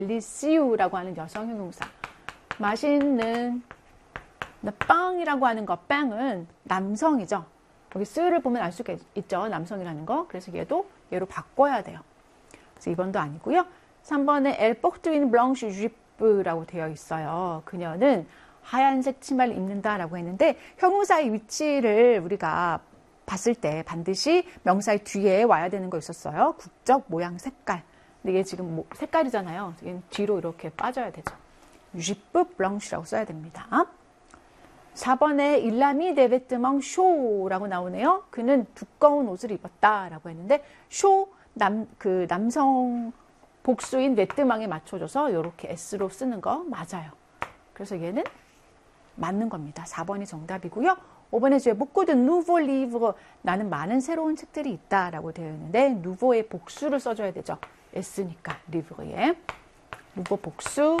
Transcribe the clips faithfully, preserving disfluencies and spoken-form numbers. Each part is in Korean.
델리시우라고 하는 여성 형용사. 맛있는 빵이라고 하는 거, 빵은 남성이죠. 여기 쓰를 보면 알 수가 있죠. 남성이라는 거. 그래서 얘도 얘로 바꿔야 돼요. 그래서 이 번도 아니고요. 삼 번에 Elle porte une blanche jupe라고 되어 있어요. 그녀는 하얀색 치마를 입는다라고 했는데 형용사의 위치를 우리가 봤을 때 반드시 명사의 뒤에 와야 되는 거 있었어요. 국적, 모양, 색깔. 근데 얘 지금 뭐 색깔이잖아요. 얘는 뒤로 이렇게 빠져야 되죠. jupe blanche라고 써야 됩니다. 사 번에 Il a mis des vêtements chauds라고 나오네요. 그는 두꺼운 옷을 입었다라고 했는데 chaud, 남, 그 남성 복수인 베트망에 맞춰줘서 이렇게 S로 쓰는 거 맞아요. 그래서 얘는 맞는 겁니다. 사 번이 정답이고요. 오 번에 je beaucoup de nouveaux livres. 나는 많은 새로운 책들이 있다라고 되어 있는데 nouveau의 복수를 써줘야 되죠. S니까 livre에 nouveau 복수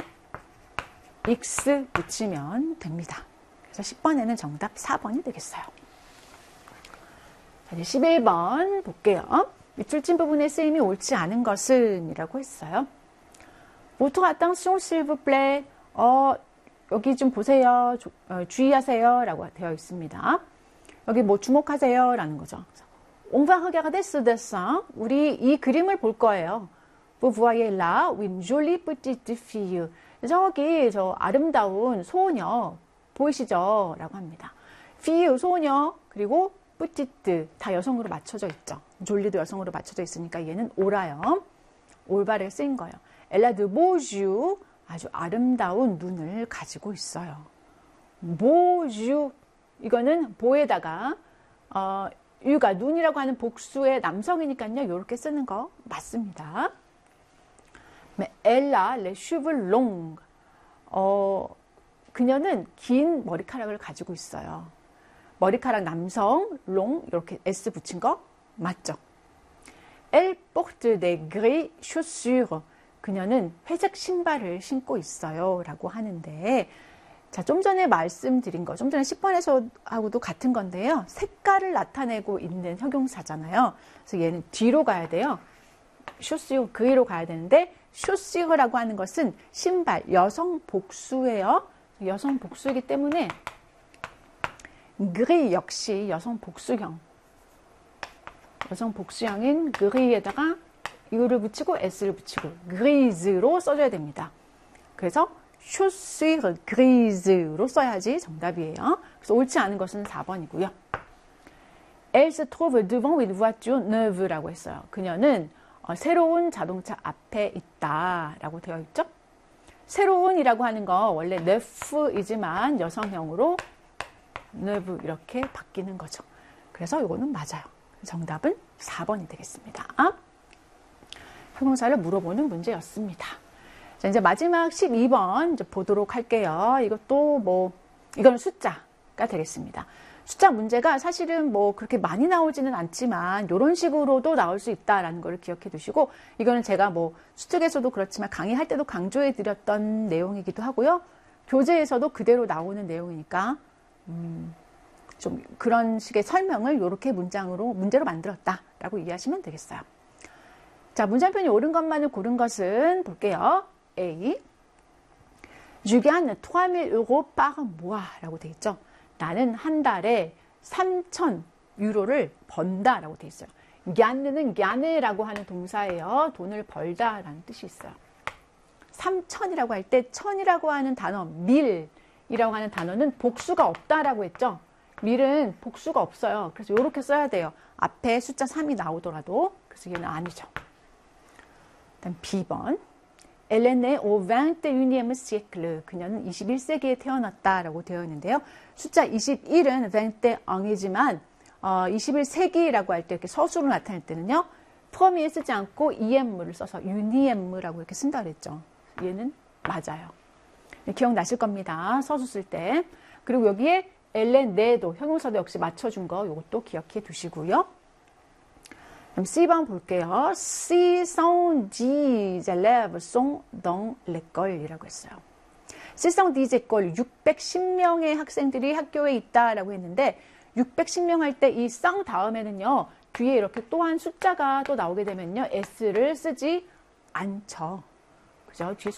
X 붙이면 됩니다. 그래서 십 번에는 정답 사 번이 되겠어요. 자, 이제 십일 번 볼게요. 밑줄진 부분의 쓰임이 옳지 않은 것은 이라고 했어요. Votre attention s'il vous plaît. 어, 여기 좀 보세요. 주, 어, 주의하세요. 라고 되어 있습니다. 여기 뭐 주목하세요. 라는 거죠. On va regarder ce dessin. 우리 이 그림을 볼 거예요. Vous voyez là une jolie petite fille. 저기 저 아름다운 소녀 보이시죠? 라고 합니다. fille 소녀 그리고 petite 다 여성으로 맞춰져 있죠. 졸리도 여성으로 맞춰져 있으니까 얘는 오라요. 올바르게 쓰인 거예요. Elle a de beaux yeux. 아주 아름다운 눈을 가지고 있어요. beaux yeux 이거는 보에다가 어, 유가 눈이라고 하는 복수의 남성이니까요. 이렇게 쓰는 거 맞습니다. Elle a les cheveux longs. 어, 그녀는 긴 머리카락을 가지고 있어요. 머리카락 남성, long 이렇게 S 붙인 거 맞죠? Elle porte des gris chaussures. 그녀는 회색 신발을 신고 있어요. 라고 하는데 자, 좀 전에 말씀드린 거, 좀 전에 십 번에서 하고도 같은 건데요. 색깔을 나타내고 있는 형용사잖아요. 그래서 얘는 뒤로 가야 돼요. chaussure, 그이로 가야 되는데 chaussure라고 하는 것은 신발, 여성 복수예요. 여성 복수이기 때문에 gris 역시 여성 복수형. 여성 복수형인 gris에다가 이거를 붙이고 S를 붙이고 grise로 써줘야 됩니다. 그래서 chaussure grise로 써야지 정답이에요. 그래서 옳지 않은 것은 사 번이고요. Elle se trouve devant une voiture neuve라고 했어요. 그녀는 어, 새로운 자동차 앞에 있다라고 되어 있죠. 새로운이라고 하는 거 원래 neuf이지만 여성형으로 neuve 이렇게 바뀌는 거죠. 그래서 이거는 맞아요. 정답은 사 번이 되겠습니다. 형용사를 물어보는 문제였습니다. 자, 이제 마지막 십이 번 이제 보도록 할게요. 이것도 뭐 이거는 숫자가 되겠습니다. 숫자 문제가 사실은 뭐 그렇게 많이 나오지는 않지만 이런 식으로도 나올 수 있다라는 걸 기억해 두시고 이거는 제가 뭐 수특에서도 그렇지만 강의할 때도 강조해 드렸던 내용이기도 하고요. 교재에서도 그대로 나오는 내용이니까 음, 좀 그런 식의 설명을 이렇게 문장으로 문제로 만들었다라고 이해하시면 되겠어요. 자, 문장편이 옳은 것만을 고른 것은 볼게요. A. Je gagne trois mille euros par mois 라고 되어 있죠. 나는 한 달에 삼천 유로를 번다 라고 되어 있어요. gagne는 gagner라고 하는 동사예요. 돈을 벌다 라는 뜻이 있어요. 삼천이라고 할 때 천이라고 하는 단어, 밀이라고 하는 단어는 복수가 없다라고 했죠. 밀은 복수가 없어요. 그래서 이렇게 써야 돼요. 앞에 숫자 삼이 나오더라도. 그래서 얘는 아니죠. 다음 비 번. Elle est née au vingt et unième siècle. 그녀는 이십일 세기에 태어났다라고 되어 있는데요. 숫자 이십일은 vingt et un이지만 어, 이십일 세기라고 할 때 이렇게 서술로 나타낼 때는요. 프로미에 쓰지 않고 이엠을 써서 유니엠이라고 이렇게 쓴다 그랬죠. 얘는 맞아요. 기억나실 겁니다. 서술 쓸 때. 그리고 여기에 elle est nae도 형용사도 역시 맞춰준 거 이것도 기억해 두시고요. 그럼 C 번 볼게요. six cent dix élèves sont dans l'école 이라고 했어요. six cent dix écoles, 육백십 명의 학생들이 학교에 있다라고 했는데 육백십 명 할 때 이 cent 다음에는요. 뒤에 이렇게 또한 숫자가 또 나오게 되면요. S를 쓰지 않죠. 그죠? 뒤에